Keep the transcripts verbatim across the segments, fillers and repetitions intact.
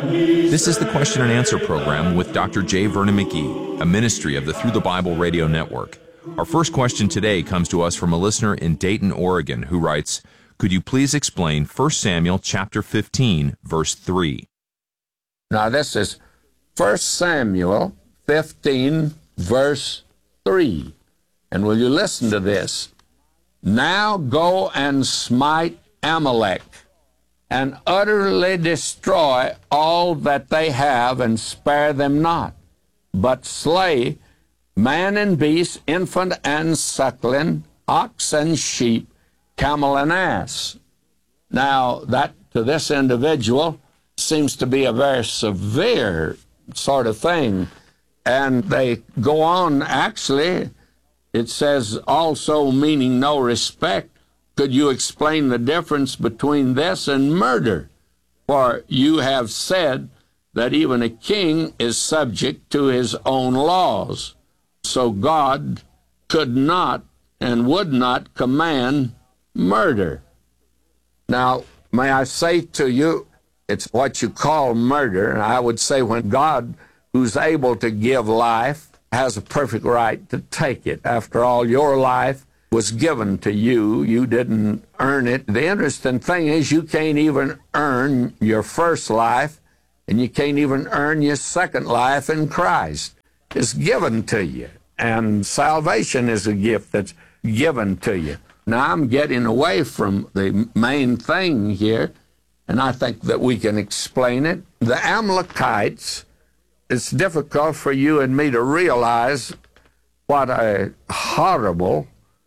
This is the question and answer program with Doctor J. Vernon McGee, a ministry of the Through the Bible Radio Network. Our first question today comes to us from a listener in Dayton, Oregon, who writes, "Could you please explain First Samuel chapter fifteen, verse three? Now this is First Samuel fifteen, verse three. And will you listen to this? "Now go and smite Amalek, and utterly destroy all that they have, and spare them not, but slay man and beast, infant and suckling, ox and sheep, camel and ass." Now, that to this individual seems to be a very severe sort of thing. And they go on, actually, it says also meaning no respect. Could you explain the difference between this and murder? For you have said that even a king is subject to his own laws. So God could not and would not command murder. Now, may I say to you, it's what you call murder, and I would say when God, who's able to give life, has a perfect right to take it. After all, your life was given to you. You didn't earn it. The interesting thing is you can't even earn your first life, and you can't even earn your second life in Christ. It's given to you, and salvation is a gift that's given to you. Now, I'm getting away from the main thing here, and I think that we can explain it. The Amalekites, it's difficult for you and me to realize what a horrible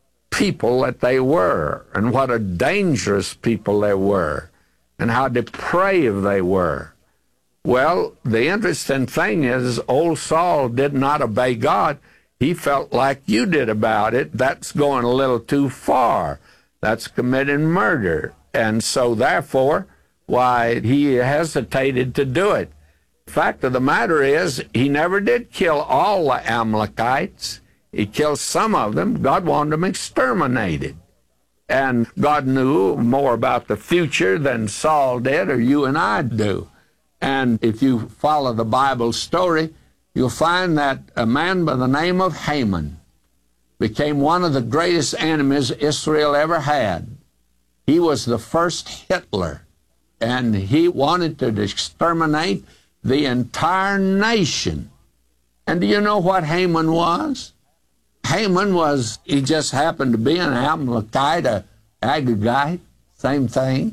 people that they were, and what a dangerous people they were, and how depraved they were. Well, the interesting thing is old Saul did not obey God. He felt like you did about it. That's going a little too far. That's committing murder. And so therefore, why, he hesitated to do it. The fact of the matter is, he never did kill all the Amalekites. He killed some of them. God wanted them exterminated. And God knew more about the future than Saul did, or you and I do. And if you follow the Bible story, you'll find that a man by the name of Haman became one of the greatest enemies Israel ever had. He was the first Hitler, and he wanted to exterminate the entire nation. And do you know what Haman was? Haman was, he just happened to be an Amalekite, a Agagite, same thing.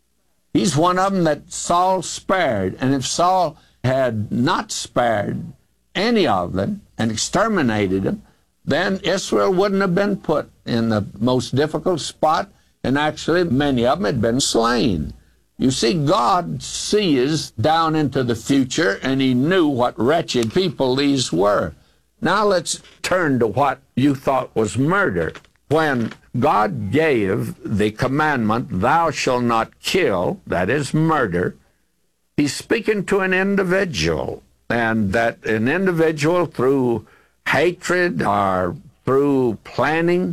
He's one of them that Saul spared. And if Saul had not spared any of them and exterminated them, then Israel wouldn't have been put in the most difficult spot, and actually many of them had been slain. You see, God sees down into the future, and he knew what wretched people these were. Now let's turn to what you thought was murder. When God gave the commandment, thou shalt not kill, that is murder, he's speaking to an individual, and that an individual through hatred or through planning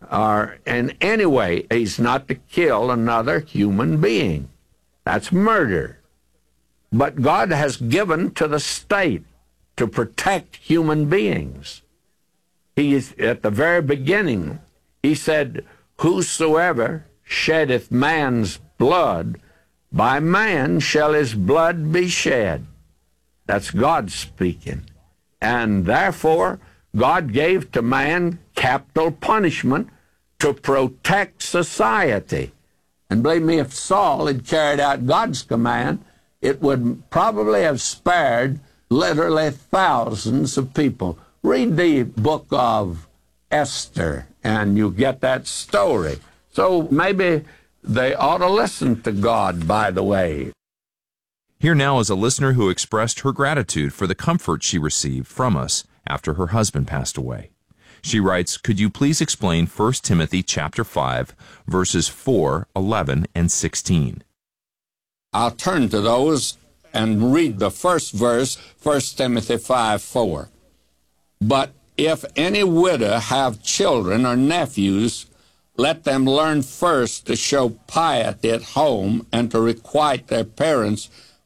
or in any way, he's not to kill another human being. That's murder. But God has given to the state to protect human beings. He is, at the very beginning, he said, whosoever sheddeth man's blood, by man shall his blood be shed. That's God speaking. And therefore, God gave to man capital punishment to protect society. And believe me, if Saul had carried out God's command, it would probably have spared literally thousands of people. Read the book of Esther, and you get that story. So maybe they ought to listen to God, by the way. Here now is a listener who expressed her gratitude for the comfort she received from us after her husband passed away. She writes, could you please explain First Timothy chapter five, verses four, eleven, and sixteen? I'll turn to those and read the first verse, First Timothy five, four. But if any widow have children or nephews, let them learn first to show piety at home and to requite their parents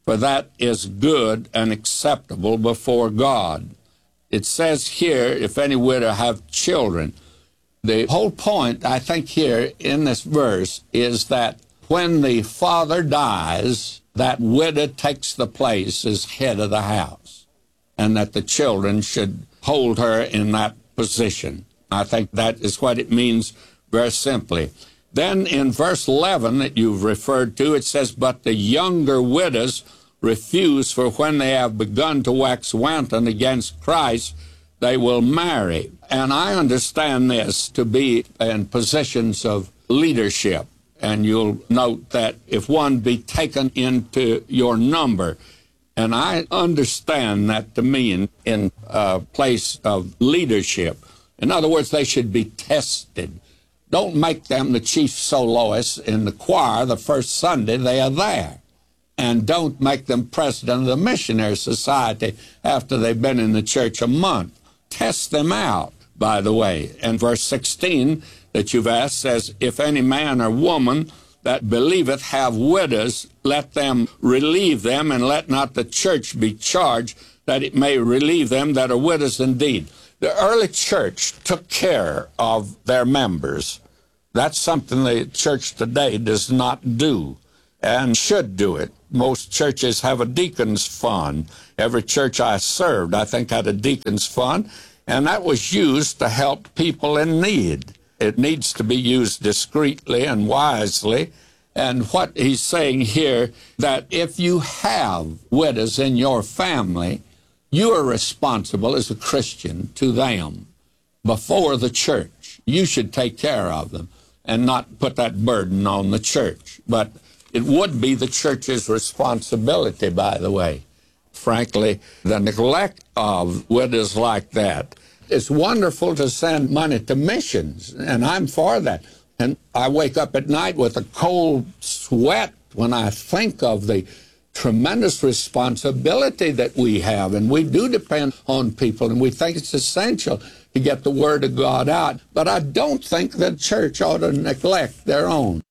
for that is good and acceptable before God. It says here, if any widow have children. The whole point, I think, here in this verse is that when the father dies, that widow takes the place as head of the house, and that the children should hold her in that position. I think that is what it means very simply. Then in verse eleven that you've referred to, it says, but the younger widows refuse, for when they have begun to wax wanton against Christ, they will marry. And I understand this to be in positions of leadership. And you'll note that if one be taken into your number, and I understand that to mean in a place of leadership. In other words, they should be tested. Don't make them the chief soloists in the choir the first Sunday they are there. And don't make them president of the missionary society after they've been in the church a month. Test them out, by the way. And verse sixteen that you've asked says, if any man or woman that believeth have widows, let them relieve them, and let not the church be charged, that it may relieve them that are widows indeed. The early church took care of their members. That's something the church today does not do and should do it. Most churches have a deacon's fund. Every church I served, I think, had a deacon's fund, and that was used to help people in need. It needs to be used discreetly and wisely. And what he's saying here, that if you have widows in your family, you are responsible as a Christian to them before the church. You should take care of them and not put that burden on the church. But it would be the church's responsibility, by the way. Frankly, the neglect of widows like that. It's wonderful to send money to missions, and I'm for that. And I wake up at night with a cold sweat when I think of the tremendous responsibility that we have, and we do depend on people, and we think it's essential to get the Word of God out. But I don't think the church ought to neglect their own.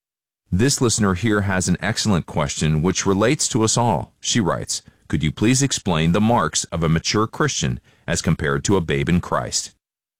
This listener here has an excellent question which relates to us all. She writes, could you please explain the marks of a mature Christian as compared to a babe in Christ?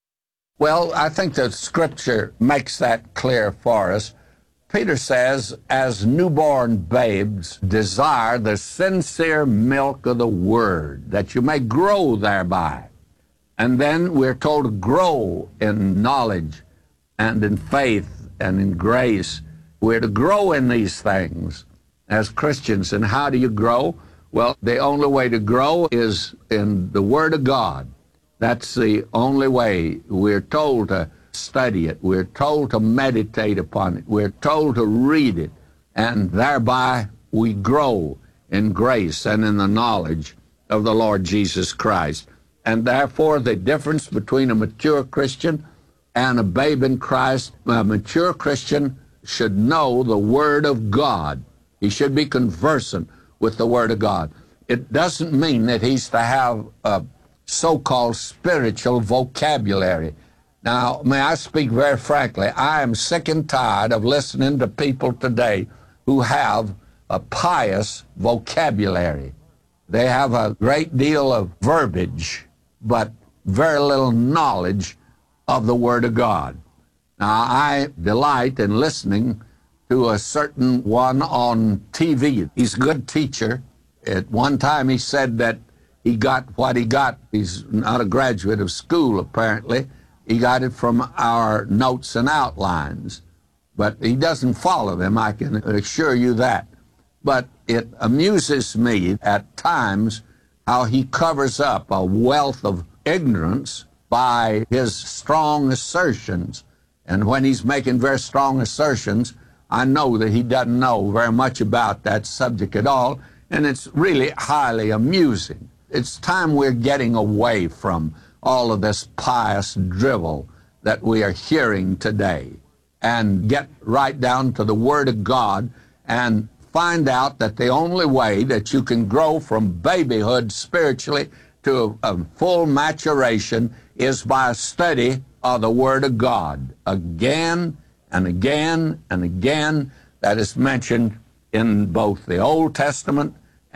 Well, I think the Scripture makes that clear for us. Peter says, as newborn babes, desire the sincere milk of the Word, that you may grow thereby. And then we're told to grow in knowledge and in faith and in grace. We're to grow in these things as Christians. And how do you grow? Well, the only way to grow is in the Word of God. That's the only way. We're told to study it. We're told to meditate upon it. We're told to read it. And thereby we grow in grace and in the knowledge of the Lord Jesus Christ. And therefore, the difference between a mature Christian and a babe in Christ, a mature Christian should know the Word of God. He should be conversant with the Word of God. It doesn't mean that he's to have a so-called spiritual vocabulary. Now, may I speak very frankly, I am sick and tired of listening to people today who have a pious vocabulary. They have a great deal of verbiage, but very little knowledge of the Word of God. Now, I delight in listening to a certain one on T V. He's a good teacher. At one time he said that he got what he got. He's not a graduate of school, apparently. He got it from our notes and outlines. But he doesn't follow them, I can assure you that. But it amuses me at times how he covers up a wealth of ignorance by his strong assertions. And when he's making very strong assertions, I know that he doesn't know very much about that subject at all, and it's really highly amusing. It's time we're getting away from all of this pious drivel that we are hearing today and get right down to the Word of God and find out that the only way that you can grow from babyhood spiritually to a, a full maturation is by a study of the Word of God again and again and again. That is mentioned in both the Old Testament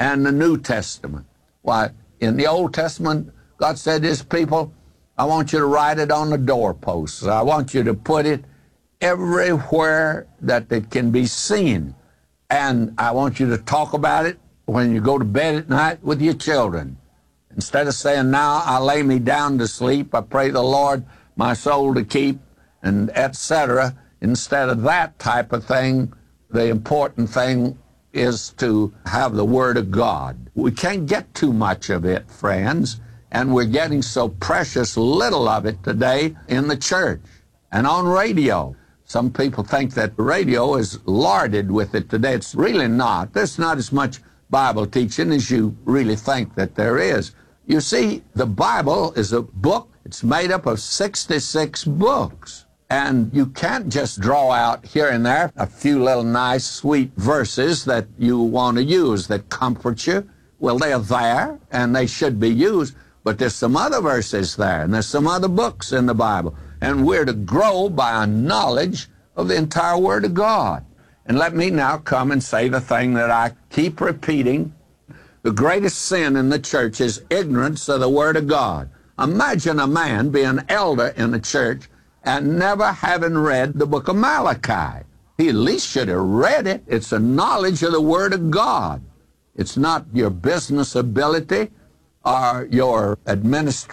and the New Testament. Why, in the Old Testament, God said to his people, I want you to write it on the doorposts. I want you to put it everywhere that it can be seen. And I want you to talk about it when you go to bed at night with your children. Instead of saying, now I lay me down to sleep, I pray the Lord my soul to keep, and et cetera. Instead of that type of thing, the important thing is to have the Word of God. We can't get too much of it, friends, and we're getting so precious little of it today in the church and on radio. Some people think that radio is larded with it today. It's really not. There's not as much Bible teaching as you really think that there is. You see, the Bible is a book. It's made up of sixty-six books. And you can't just draw out here and there a few little nice, sweet verses that you want to use that comfort you. Well, they're there, and they should be used. But there's some other verses there, and there's some other books in the Bible. And we're to grow by a knowledge of the entire Word of God. And let me now come and say the thing that I keep repeating. The greatest sin in the church is ignorance of the Word of God. Imagine a man being elder in the church and never having read the book of Malachi. He at least should have read it. It's a knowledge of the Word of God. It's not your business ability or your administration